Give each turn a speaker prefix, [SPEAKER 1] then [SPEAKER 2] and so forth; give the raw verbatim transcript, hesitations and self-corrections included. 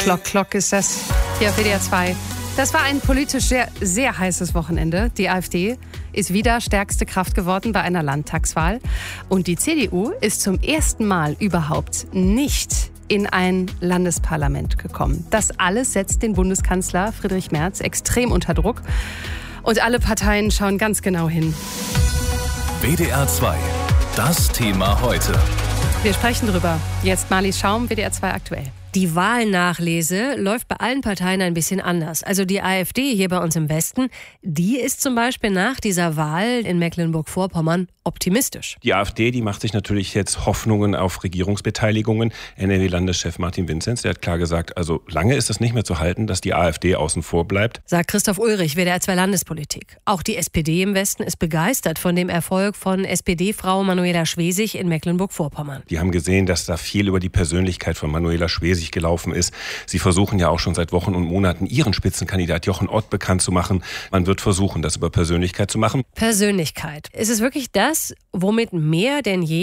[SPEAKER 1] Klock, Klock ist das hier auf W D R zwei. Das war ein politisch sehr, sehr heißes Wochenende. Die AfD ist wieder stärkste Kraft geworden bei einer Landtagswahl. Und die C D U ist zum ersten Mal überhaupt nicht in ein Landesparlament gekommen. Das alles setzt den Bundeskanzler Friedrich Merz extrem unter Druck. Und alle Parteien schauen ganz genau hin.
[SPEAKER 2] W D R zwei. Das Thema heute.
[SPEAKER 1] Wir sprechen drüber. Jetzt Marlies Schaum, W D R zwei aktuell.
[SPEAKER 3] Die Wahlnachlese läuft bei allen Parteien ein bisschen anders. Also die AfD hier bei uns im Westen, die ist zum Beispiel nach dieser Wahl in Mecklenburg-Vorpommern optimistisch.
[SPEAKER 4] Die AfD, die macht sich natürlich jetzt Hoffnungen auf Regierungsbeteiligungen. N R W-Landeschef Martin Vinzenz, der hat klar gesagt, also lange ist es nicht mehr zu halten, dass die AfD außen vor bleibt.
[SPEAKER 3] Sagt Christoph Ulrich, W D R zwei Landespolitik. Auch die S P D im Westen ist begeistert von dem Erfolg von S P D-Frau Manuela Schwesig in Mecklenburg-Vorpommern.
[SPEAKER 4] Die haben gesehen, dass da viel über die Persönlichkeit von Manuela Schwesig gelaufen ist. Sie versuchen ja auch schon seit Wochen und Monaten ihren Spitzenkandidat Jochen Ott bekannt zu machen. Man wird versuchen, das über Persönlichkeit zu machen.
[SPEAKER 3] Persönlichkeit. Ist es wirklich das, womit mehr denn je